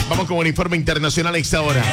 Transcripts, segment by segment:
Vamos con el informe internacional a esta hora.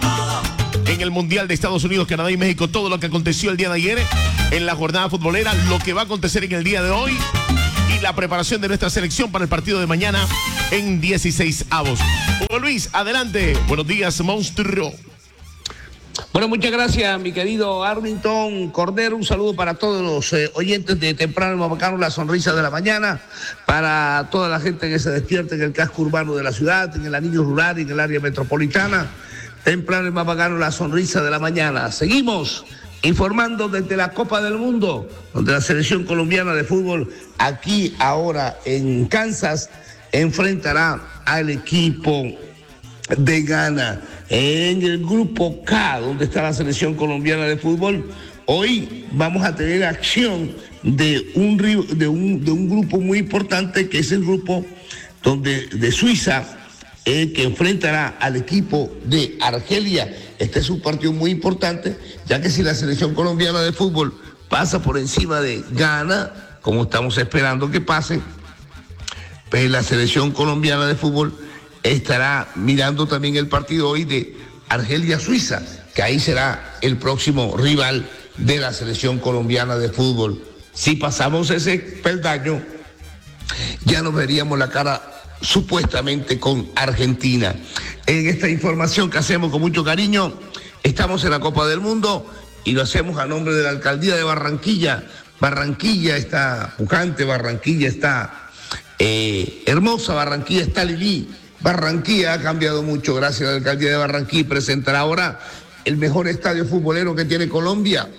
En el Mundial de Estados Unidos, Canadá y México, todo lo que aconteció el día de ayer en la jornada futbolera, lo que va a acontecer en el día de hoy y la preparación de nuestra selección para el partido de mañana en 16avos. Hugo Luis, adelante. Buenos días, monstruo. Bueno, muchas gracias, mi querido Arlington Cordero. Un saludo para todos los oyentes de Temprano en Mapacano, la sonrisa de la mañana, para toda la gente que se despierta en el casco urbano de la ciudad, en el anillo rural y en el área metropolitana. Temprano en Mapacano, la sonrisa de la mañana. Seguimos informando desde la Copa del Mundo, donde la selección colombiana de fútbol, aquí ahora en Kansas, enfrentará al equipo de Ghana. En el grupo K, donde está la selección colombiana de fútbol, hoy vamos a tener acción de un grupo muy importante, que es el grupo de Suiza, que enfrentará al equipo de Argelia. Este es un partido muy importante, ya que si la selección colombiana de fútbol pasa por encima de Ghana, como estamos esperando que pase, pues la selección colombiana de fútbol estará mirando también el partido hoy de Argelia-Suiza, que ahí será el próximo rival de la selección colombiana de fútbol. Si pasamos ese peldaño, ya nos veríamos la cara supuestamente con Argentina. En esta información que hacemos con mucho cariño, estamos en la Copa del Mundo y lo hacemos a nombre de la Alcaldía de Barranquilla. Barranquilla está pujante, Barranquilla está hermosa, Barranquilla está Lili. Barranquilla ha cambiado mucho gracias a la Alcaldía de Barranquilla y presentará ahora el mejor estadio futbolero que tiene Colombia.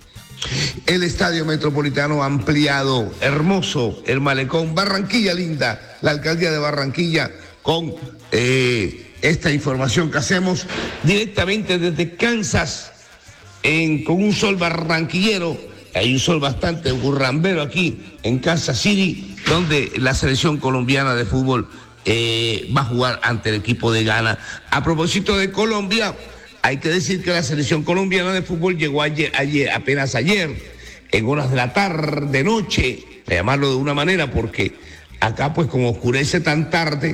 El estadio metropolitano ampliado, hermoso, el malecón, Barranquilla linda, la Alcaldía de Barranquilla con esta información que hacemos directamente desde Kansas, con un sol barranquillero. Hay un sol bastante burrambero aquí en Kansas City, donde la selección colombiana de fútbol va a jugar ante el equipo de Ghana. A propósito de Colombia, hay que decir que la selección colombiana de fútbol llegó apenas ayer, en horas de la tarde, noche, a llamarlo de una manera, porque acá pues como oscurece tan tarde,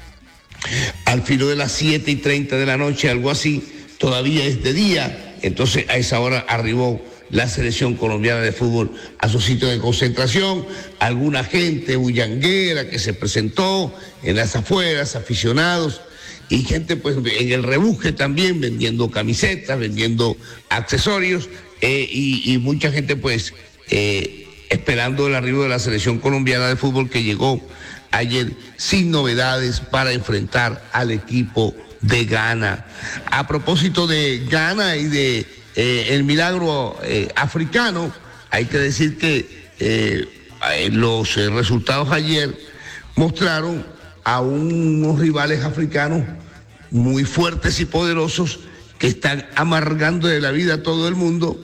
al filo de las 7:30 de la noche, algo así, todavía es de día, entonces a esa hora arribó la selección colombiana de fútbol a su sitio de concentración, alguna gente bullanguera que se presentó en las afueras, aficionados, y gente pues en el rebuje también, vendiendo camisetas, vendiendo accesorios, y mucha gente pues esperando el arribo de la selección colombiana de fútbol, que llegó ayer sin novedades para enfrentar al equipo de Ghana. A propósito de Ghana y de el milagro africano, hay que decir que los resultados ayer mostraron a unos rivales africanos muy fuertes y poderosos que están amargando de la vida a todo el mundo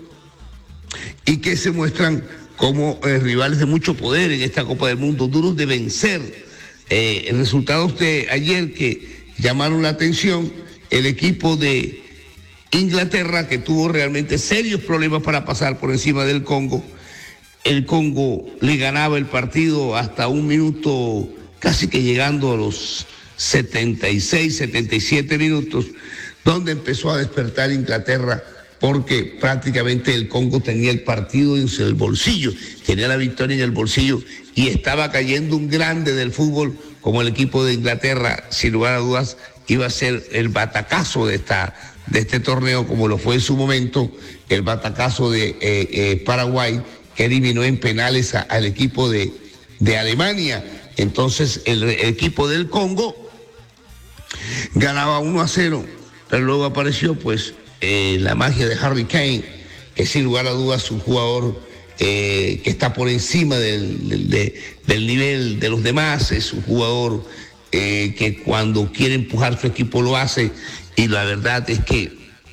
y que se muestran como rivales de mucho poder en esta Copa del Mundo, duros de vencer. Resultados de ayer que llamaron la atención: el equipo de Inglaterra, que tuvo realmente serios problemas para pasar por encima del Congo. El Congo le ganaba el partido hasta un minuto, casi que llegando a los 76, 77 minutos, donde empezó a despertar Inglaterra, porque prácticamente el Congo tenía el partido en el bolsillo, tenía la victoria en el bolsillo, y estaba cayendo un grande del fútbol como el equipo de Inglaterra. Sin lugar a dudas iba a ser el batacazo de este torneo, como lo fue en su momento el batacazo de Paraguay, que eliminó en penales al equipo de Alemania. Entonces el equipo del Congo ganaba 1-0, pero luego apareció pues la magia de Harry Kane, que sin lugar a dudas un jugador que está por encima del nivel de los demás. Es un jugador que cuando quiere empujar su equipo lo hace, y la verdad es que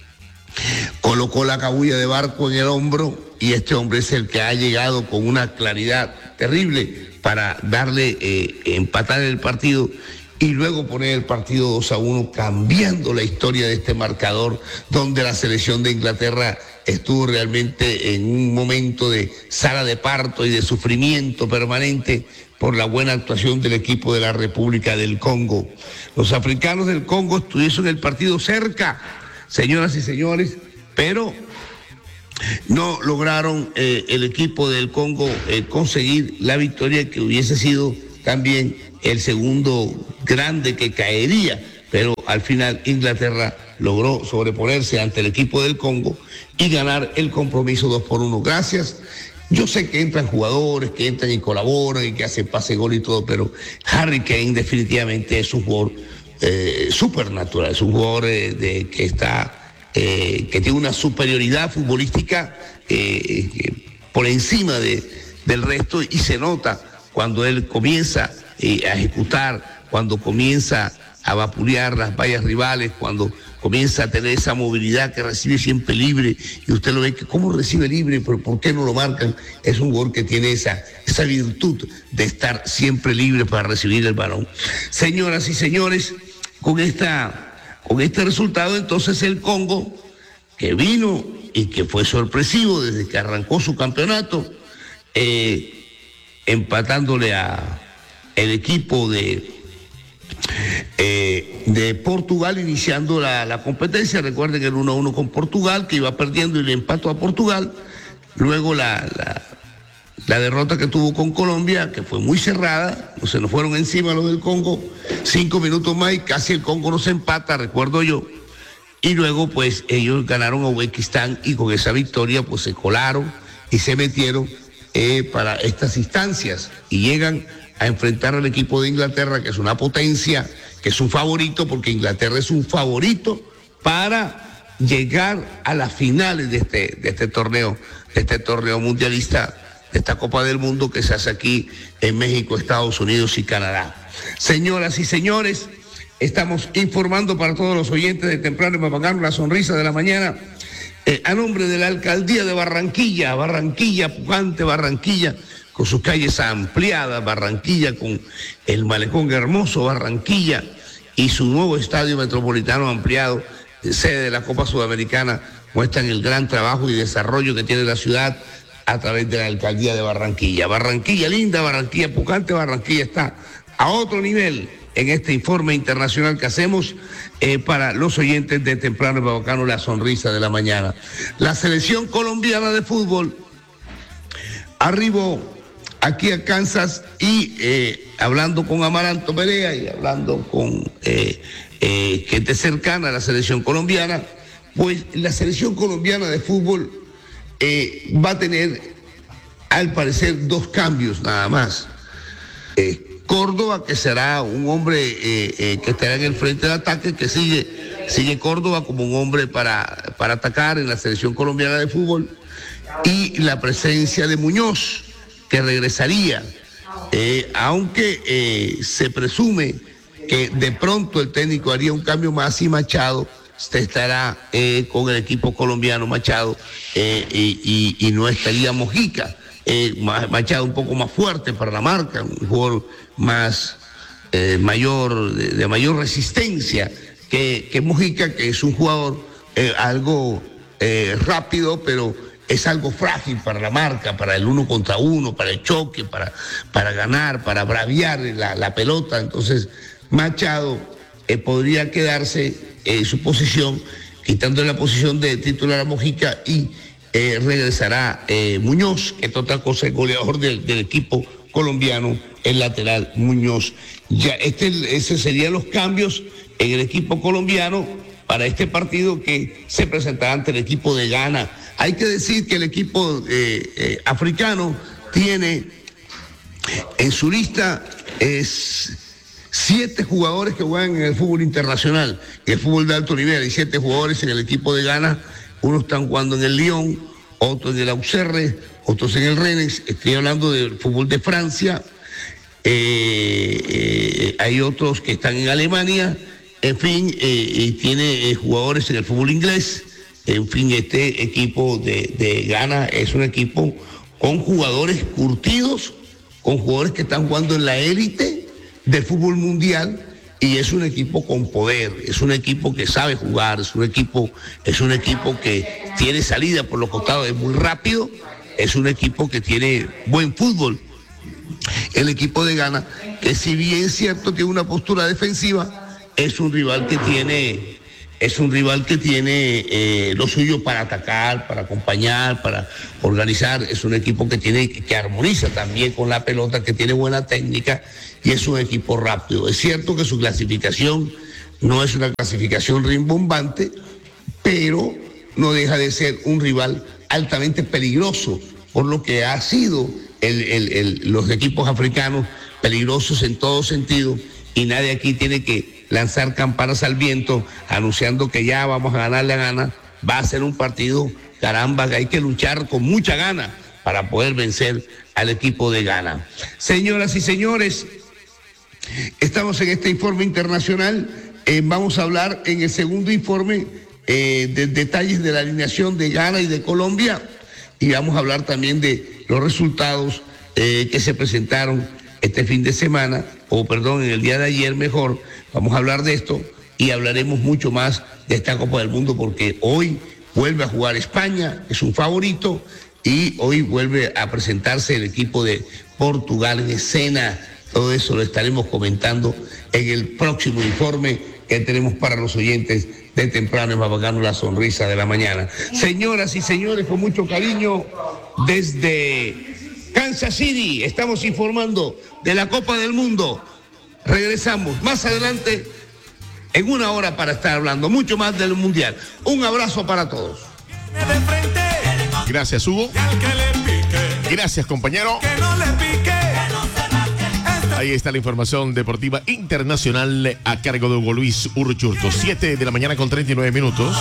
colocó la cabulla de Barco en el hombro, y este hombre es el que ha llegado con una claridad terrible para darle, empatar el partido y luego poner el partido 2-1, cambiando la historia de este marcador, donde la selección de Inglaterra estuvo realmente en un momento de sala de parto y de sufrimiento permanente, por la buena actuación del equipo de la República del Congo. Los africanos del Congo estuvieron el partido cerca, señoras y señores, pero no lograron el equipo del Congo conseguir la victoria, que hubiese sido también el segundo grande que caería, pero al final Inglaterra logró sobreponerse ante el equipo del Congo y ganar el compromiso 2-1. Gracias. Yo sé que entran jugadores, que entran y colaboran y que hacen pase gol y todo, pero Harry Kane definitivamente es un jugador supernatural, es un jugador que tiene una superioridad futbolística por encima del resto, y se nota cuando él comienza a ejecutar, cuando comienza a vapulear las vallas rivales, cuando comienza a tener esa movilidad que recibe siempre libre, y usted lo ve que cómo recibe libre, pero ¿por qué no lo marcan? Es un jugador que tiene esa virtud de estar siempre libre para recibir el balón. Señoras y señores, con este resultado, entonces el Congo, que vino y que fue sorpresivo desde que arrancó su campeonato, empatándole a el equipo de Portugal, iniciando la competencia. Recuerden el 1-1 con Portugal, que iba perdiendo y le empató a Portugal. Luego la derrota que tuvo con Colombia, que fue muy cerrada, se nos fueron encima los del Congo, 5 minutos más y casi el Congo nos empata, recuerdo yo. Y luego pues ellos ganaron a Uzbekistán, y con esa victoria pues se colaron y se metieron para estas instancias, y llegan a enfrentar al equipo de Inglaterra, que es una potencia, que es un favorito, porque Inglaterra es un favorito para llegar a las finales de este torneo mundialista, de esta Copa del Mundo que se hace aquí en México, Estados Unidos y Canadá. Señoras y señores, estamos informando para todos los oyentes de Temprano y Mapacano, la sonrisa de la mañana, a nombre de la Alcaldía de Barranquilla, pujante Barranquilla, con sus calles ampliadas, Barranquilla con el malecón hermoso, Barranquilla, y su nuevo estadio metropolitano ampliado, sede de la Copa Sudamericana, muestran el gran trabajo y desarrollo que tiene la ciudad a través de la Alcaldía de Barranquilla. Barranquilla linda, Barranquilla pujante, Barranquilla está a otro nivel en este informe internacional que hacemos para los oyentes de Temprano y Mapacano, la sonrisa de la mañana. La selección colombiana de fútbol arribó aquí a Kansas, y hablando con Amaranto Perea y hablando con gente cercana a la selección colombiana, pues la selección colombiana de fútbol va a tener, al parecer, 2 cambios nada más. Córdoba, que será un hombre que estará en el frente de ataque, que sigue Córdoba como un hombre para atacar en la selección colombiana de fútbol, y la presencia de Muñoz, que regresaría, aunque se presume que de pronto el técnico haría un cambio más, y Machado estará con el equipo colombiano, Machado, y no estaría Mojica. Machado un poco más fuerte para la marca, un jugador más de mayor resistencia que Mojica, que es un jugador algo rápido, pero es algo frágil para la marca, para el 1 contra 1, para el choque, para ganar, para braviar la pelota. Entonces Machado podría quedarse en su posición, quitándole la posición de titular a Mojica, y regresará Muñoz, que es otra cosa, el goleador del equipo colombiano, el lateral Muñoz. Ya ese serían los cambios en el equipo colombiano para este partido que se presentará ante el equipo de Ghana. Hay que decir que el equipo africano tiene en su lista 7 jugadores que juegan en el fútbol internacional, en el fútbol de alto nivel. Hay 7 jugadores en el equipo de Ghana. Unos están jugando en el Lyon, otros en el Auxerre, otros en el Rennes. Estoy hablando del fútbol de Francia. Hay otros que están en Alemania. En fin, tiene jugadores en el fútbol inglés. En fin, este equipo de Ghana es un equipo con jugadores curtidos, con jugadores que están jugando en la élite del fútbol mundial, y es un equipo con poder, es un equipo que sabe jugar, es un equipo que tiene salida por los costados, es muy rápido, es un equipo que tiene buen fútbol. el equipo de Ghana, que si bien es cierto tiene una postura defensiva, es un rival que tiene lo suyo para atacar, para acompañar, para organizar. Es un equipo que armoniza también con la pelota, que tiene buena técnica y es un equipo rápido. Es cierto que su clasificación no es una clasificación rimbombante, pero no deja de ser un rival altamente peligroso, por lo que ha sido los equipos africanos peligrosos en todo sentido, y nadie aquí tiene que lanzar campanas al viento anunciando que ya vamos a ganarle a Ghana. Va a ser un partido, caramba, que hay que luchar con mucha gana para poder vencer al equipo de Ghana. Señoras y señores, estamos en este informe internacional. Vamos a hablar en el segundo informe de detalles de la alineación de Ghana y de Colombia, y vamos a hablar también de los resultados que se presentaron este fin de semana, en el día de ayer mejor. Vamos a hablar de esto y hablaremos mucho más de esta Copa del Mundo, porque hoy vuelve a jugar España, es un favorito, y hoy vuelve a presentarse el equipo de Portugal en escena. Todo eso lo estaremos comentando en el próximo informe que tenemos para los oyentes de temprano en Mapacano, la sonrisa de la mañana. Señoras y señores, con mucho cariño, desde Kansas City estamos informando de la Copa del Mundo. Regresamos más adelante en una hora para estar hablando mucho más del Mundial. Un abrazo para todos. Gracias, Hugo. Gracias, compañero. Ahí está la información deportiva internacional a cargo de Hugo Luis Urchurto. 7 de la mañana con 39 minutos.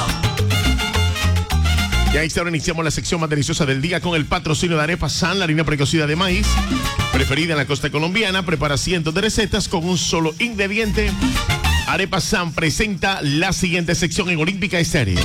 Y ahí ahora iniciamos la sección más deliciosa del día con el patrocinio de Arepa San, la harina precocida de maíz, preferida en la costa colombiana. Prepara cientos de recetas con un solo ingrediente. Arepa San presenta la siguiente sección en Olímpica Estéreo.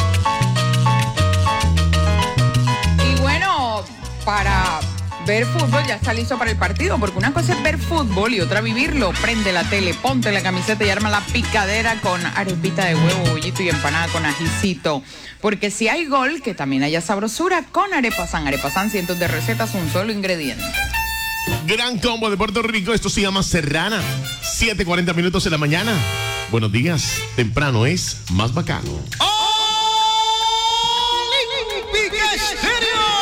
Y bueno, para ver fútbol ya está listo para el partido, porque una cosa es ver fútbol y otra vivirlo. Prende la tele, ponte la camiseta y arma la picadera con arepita de huevo, bollito y empanada con ajicito. Porque si hay gol, que también haya sabrosura con Arepa San. Arepa San, cientos de recetas, un solo ingrediente. Gran combo de Puerto Rico, esto se llama Serrana. 7:40 minutos de la mañana. Buenos días, temprano es más bacano.